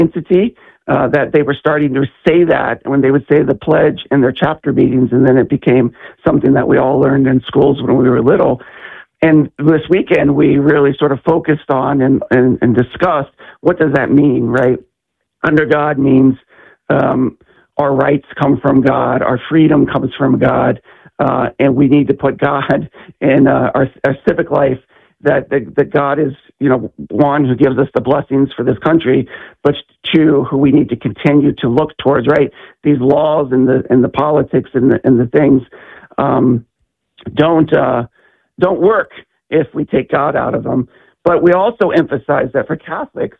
entity, that they were starting to say that when they would say the pledge in their chapter meetings, and then it became something that we all learned in schools when we were little. And this weekend, we really sort of focused on and discussed, what does that mean, right? Under God means our rights come from God, our freedom comes from God, and we need to put God in our civic life, that God is, one who gives us the blessings for this country, but two, who we need to continue to look towards, right? These laws and the politics and the things don't work if we take God out of them. But we also emphasize that for Catholics,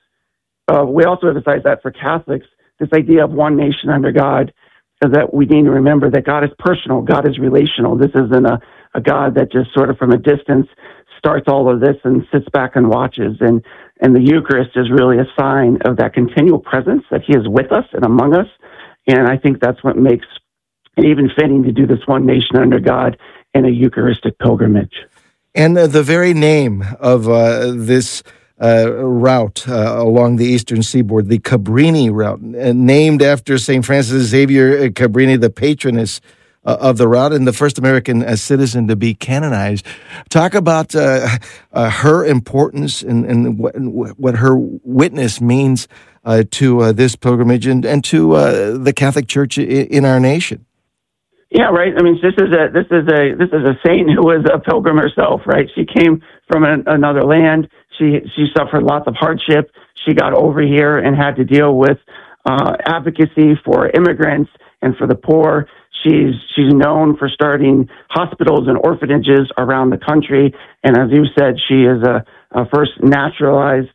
this idea of one nation under God, is that we need to remember that God is personal, God is relational. This isn't a God that just sort of from a distance starts all of this and sits back and watches. And the Eucharist is really a sign of that continual presence, that he is with us and among us. And I think that's what makes it even fitting to do this one nation under God in a Eucharistic pilgrimage. And the very name of this route along the eastern seaboard, the Cabrini route, named after St. Francis Xavier Cabrini, the patroness of the route and the first American citizen to be canonized. Talk about her importance and what her witness means to this pilgrimage and to the Catholic Church in our nation. Yeah, right. I mean, this is a saint who was a pilgrim herself, right? She came from another land. She suffered lots of hardship. She got over here and had to deal with advocacy for immigrants and for the poor. She's known for starting hospitals and orphanages around the country. And as you said, she is a first naturalized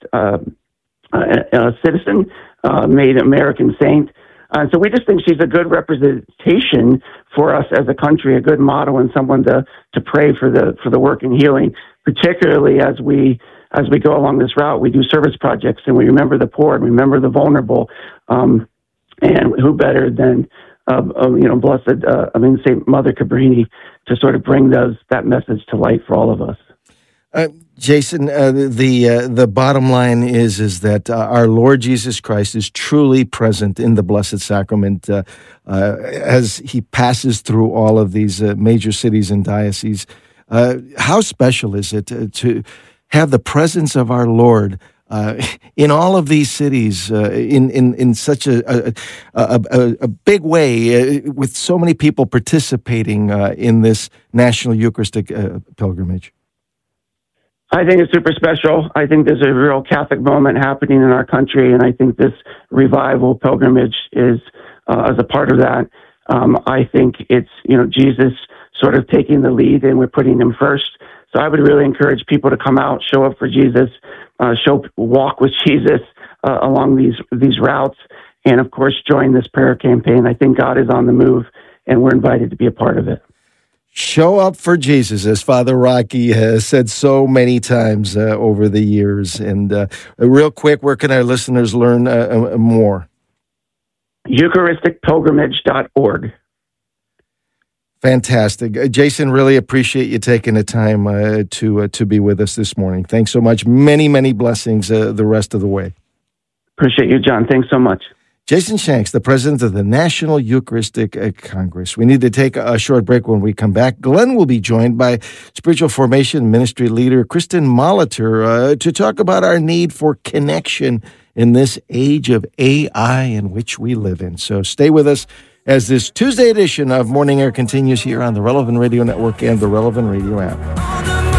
citizen, made American saint. So we just think she's a good representation for us as a country, a good model, and someone to pray for the work and healing, particularly as we go along this route. We do service projects, and we remember the poor, and we remember the vulnerable, and who better than blessed Saint Mother Cabrini to sort of bring that message to light for all of us. Jason, the bottom line is that our Lord Jesus Christ is truly present in the Blessed Sacrament as he passes through all of these major cities and dioceses. How special is it to have the presence of our Lord in all of these cities in such a big way, with so many people participating in this National Eucharistic Pilgrimage? I think it's super special. I think there's a real Catholic moment happening in our country, and I think this revival pilgrimage is as a part of that. I think it's Jesus sort of taking the lead, and we're putting him first. So I would really encourage people to come out, show up for Jesus, walk with Jesus along these routes, and of course join this prayer campaign. I think God is on the move, and we're invited to be a part of it. Show up for Jesus, as Father Rocky has said so many times over the years. And real quick, where can our listeners learn more? EucharisticPilgrimage.org. Fantastic. Jason, really appreciate you taking the time to be with us this morning. Thanks so much. Many, many blessings the rest of the way. Appreciate you, John. Thanks so much. Jason Shanks, the president of the National Eucharistic Congress. We need to take a short break. When we come back, Glenn will be joined by spiritual formation ministry leader Kristen Molitor to talk about our need for connection in this age of AI in which we live in. So stay with us as this Tuesday edition of Morning Air continues here on the Relevant Radio Network and the Relevant Radio app.